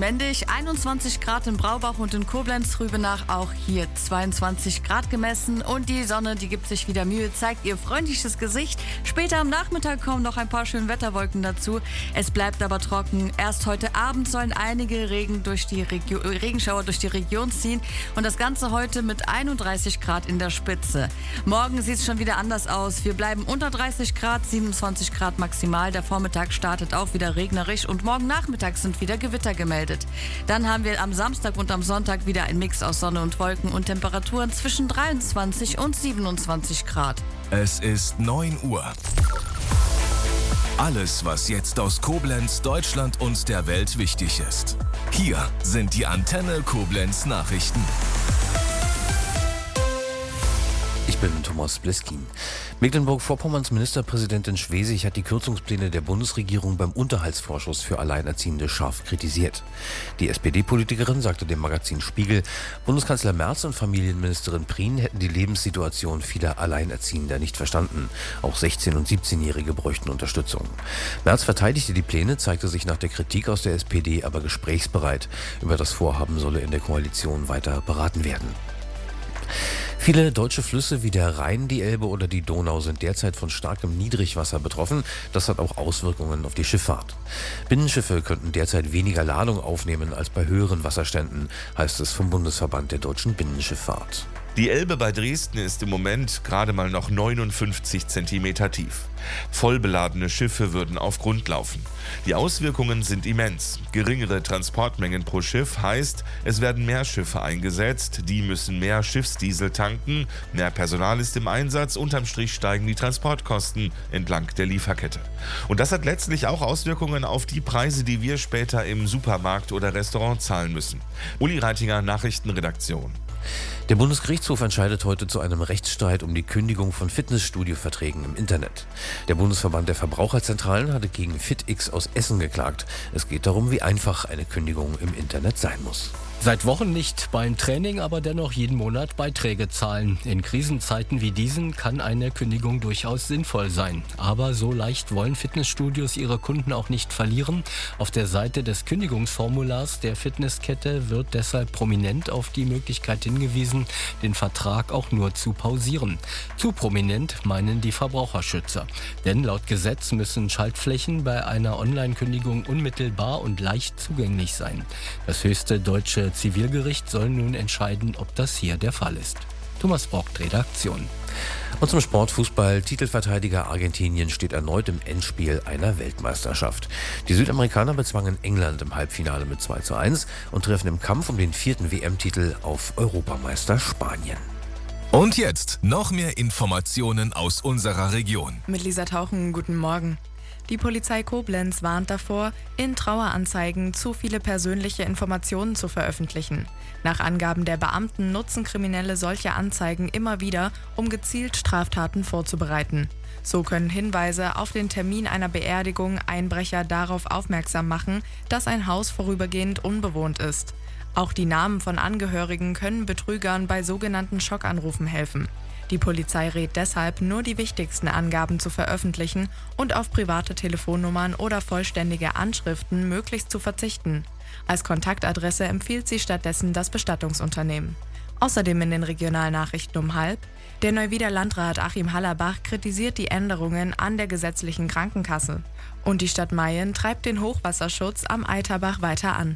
windig, 21 Grad in Braubach und in Koblenz-Rübenach auch hier 22 Grad gemessen. Und die Sonne, die gibt sich wieder Mühe, zeigt ihr freundliches Gesicht. Später am Nachmittag kommen noch ein paar schöne Wetterwolken dazu. Es bleibt aber trocken. Erst heute Abend sollen einige Regenschauer durch die Region ziehen. Und das Ganze heute mit 31 Grad in der Spitze. Morgen sieht es schon wieder anders aus. Wir bleiben unter 30 Grad, 27 Grad maximal. Der Vormittag startet auch wieder regnerisch und morgen Nachmittag sind wieder Gewitter gemeldet. Dann haben wir am Samstag und am Sonntag wieder ein Mix aus Sonne und Wolken und Temperaturen zwischen 23 und 27 Grad. Es ist 9 Uhr. Alles, was jetzt aus Koblenz, Deutschland und der Welt wichtig ist. Hier sind die Antenne Koblenz Nachrichten. Ich bin Thomas Bliskin. Mecklenburg-Vorpommerns Ministerpräsidentin Schwesig hat die Kürzungspläne der Bundesregierung beim Unterhaltsvorschuss für Alleinerziehende scharf kritisiert. Die SPD-Politikerin sagte dem Magazin Spiegel, Bundeskanzler Merz und Familienministerin Prien hätten die Lebenssituation vieler Alleinerziehender nicht verstanden. Auch 16- und 17-Jährige bräuchten Unterstützung. Merz verteidigte die Pläne, zeigte sich nach der Kritik aus der SPD aber gesprächsbereit. Über das Vorhaben solle in der Koalition weiter beraten werden. Viele deutsche Flüsse wie der Rhein, die Elbe oder die Donau sind derzeit von starkem Niedrigwasser betroffen. Das hat auch Auswirkungen auf die Schifffahrt. Binnenschiffe könnten derzeit weniger Ladung aufnehmen als bei höheren Wasserständen, heißt es vom Bundesverband der deutschen Binnenschifffahrt. Die Elbe bei Dresden ist im Moment gerade mal noch 59 Zentimeter tief. Vollbeladene Schiffe würden auf Grund laufen. Die Auswirkungen sind immens. Geringere Transportmengen pro Schiff heißt, es werden mehr Schiffe eingesetzt, die müssen mehr Schiffsdiesel tanken, mehr Personal ist im Einsatz, unterm Strich steigen die Transportkosten entlang der Lieferkette. Und das hat letztlich auch Auswirkungen auf die Preise, die wir später im Supermarkt oder Restaurant zahlen müssen. Uli Reitinger, Nachrichtenredaktion. Der Bundesgerichtshof entscheidet heute zu einem Rechtsstreit um die Kündigung von Fitnessstudio-Verträgen im Internet. Der Bundesverband der Verbraucherzentralen hatte gegen FitX aus Essen geklagt. Es geht darum, wie einfach eine Kündigung im Internet sein muss. Seit Wochen nicht beim Training, aber dennoch jeden Monat Beiträge zahlen. In Krisenzeiten wie diesen kann eine Kündigung durchaus sinnvoll sein. Aber so leicht wollen Fitnessstudios ihre Kunden auch nicht verlieren. Auf der Seite des Kündigungsformulars der Fitnesskette wird deshalb prominent auf die Möglichkeit hingewiesen, den Vertrag auch nur zu pausieren. Zu prominent meinen die Verbraucherschützer. Denn laut Gesetz müssen Schaltflächen bei einer Online-Kündigung unmittelbar und leicht zugänglich sein. Das höchste deutsche Zivilgericht soll nun entscheiden, ob das hier der Fall ist. Thomas Brockt, Redaktion. Und zum Sportfußball. Titelverteidiger Argentinien steht erneut im Endspiel einer Weltmeisterschaft. Die Südamerikaner bezwangen England im Halbfinale mit 2:1 und treffen im Kampf um den 4. WM-Titel auf Europameister Spanien. Und jetzt noch mehr Informationen aus unserer Region. Mit Lisa Tauchen, guten Morgen. Die Polizei Koblenz warnt davor, in Traueranzeigen zu viele persönliche Informationen zu veröffentlichen. Nach Angaben der Beamten nutzen Kriminelle solche Anzeigen immer wieder, um gezielt Straftaten vorzubereiten. So können Hinweise auf den Termin einer Beerdigung Einbrecher darauf aufmerksam machen, dass ein Haus vorübergehend unbewohnt ist. Auch die Namen von Angehörigen können Betrügern bei sogenannten Schockanrufen helfen. Die Polizei rät deshalb, nur die wichtigsten Angaben zu veröffentlichen und auf private Telefonnummern oder vollständige Anschriften möglichst zu verzichten. Als Kontaktadresse empfiehlt sie stattdessen das Bestattungsunternehmen. Außerdem in den Regionalnachrichten um 12:30: Der Neuwieder Landrat Achim Hallerbach kritisiert die Änderungen an der gesetzlichen Krankenkasse. Und die Stadt Mayen treibt den Hochwasserschutz am Eiterbach weiter an.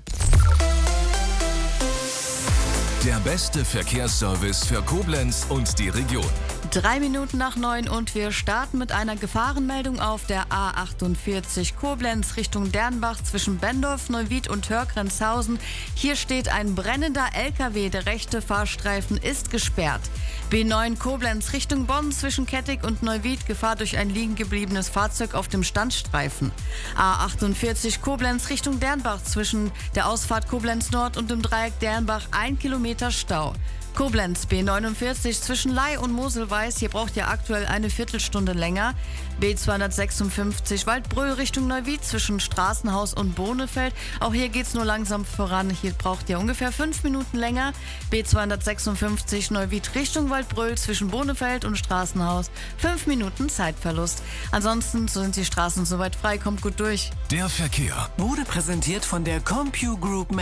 Der beste Verkehrsservice für Koblenz und die Region. 3 Minuten nach 9 und wir starten mit einer Gefahrenmeldung auf der A48 Koblenz Richtung Dernbach zwischen Bendorf, Neuwied und Hörgrenzhausen. Hier steht ein brennender LKW, der rechte Fahrstreifen ist gesperrt. B9 Koblenz Richtung Bonn zwischen Kettig und Neuwied, Gefahr durch ein liegen gebliebenes Fahrzeug auf dem Standstreifen. A48 Koblenz Richtung Dernbach zwischen der Ausfahrt Koblenz Nord und dem Dreieck Dernbach 1 Kilometer Stau. Koblenz B49 zwischen Ley und Moselweiß, hier braucht ihr aktuell eine Viertelstunde länger. B256 Waldbröl Richtung Neuwied zwischen Straßenhaus und Bohnefeld, auch hier geht's nur langsam voran, hier braucht ihr ungefähr 5 Minuten länger. B256 Neuwied Richtung Waldbröl zwischen Bohnefeld und Straßenhaus, 5 Minuten Zeitverlust. Ansonsten sind die Straßen soweit frei, kommt gut durch. Der Verkehr wurde präsentiert von der CompuGroup